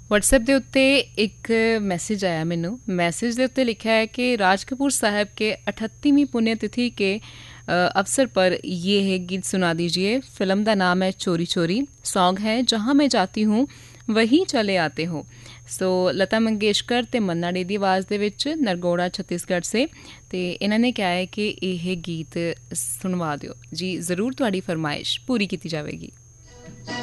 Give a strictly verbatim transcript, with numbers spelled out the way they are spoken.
WhatsApp ਦੇ ਉੱਤੇ ਇੱਕ मैसेज आया मैनू। मैसेज ਦੇ ਉੱਤੇ लिखा है कि राज कपूर साहब के अठत्तीवीं पुण्यतिथि के अवसर पर ये है गीत सुना दीजिए। फिल्म का नाम है चोरी चोरी। सॉन्ग है जहाँ मैं जाती हूँ वहीं चले आते हो। सो लता मंगेशकर ते मन्ना डे ਦੀ ਆਵਾਜ਼ ਦੇ ਵਿੱਚ ਨਰਗੋੜਾ ਛੱਤੀਸਗੜ੍ਹ ਸੇ ਤੇ ਇਹਨਾਂ ਨੇ ਕਿਹਾ ਹੈ ਕਿ ਇਹ ਗੀਤ ਸੁਣਵਾ ਦਿਓ ਜੀ। ਜ਼ਰੂਰ ਤੁਹਾਡੀ ਫਰਮਾਇਸ਼ ਪੂਰੀ ਕੀਤੀ ਜਾਵੇਗੀ।